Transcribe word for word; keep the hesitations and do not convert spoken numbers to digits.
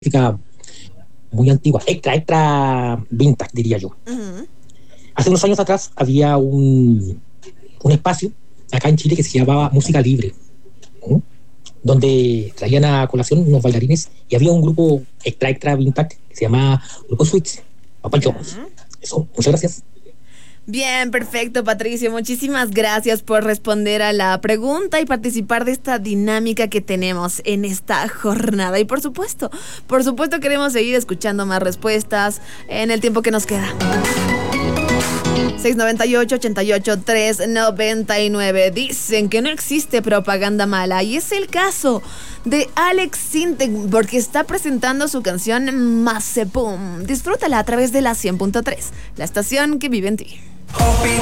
música muy antigua, extra, extra vintage, diría yo. Uh-huh. Hace unos años atrás había un, un espacio acá en Chile que se llamaba Música Libre, ¿no? Donde traían a colación unos bailarines y había un grupo extra, extra vintage que se llamaba Grupo Switch, Papá Jones. Eso, muchas gracias. Bien, perfecto, Patricio. Muchísimas gracias por responder a la pregunta y participar de esta dinámica que tenemos en esta jornada. Y por supuesto, por supuesto queremos seguir escuchando más respuestas en el tiempo que nos queda. seis noventa y ocho, ochenta y ocho, tres noventa y nueve. Dicen que no existe propaganda mala y es el caso de Alex Sintek porque está presentando su canción Mazepum. Disfrútala a través de la cien punto tres, la estación que vive en ti.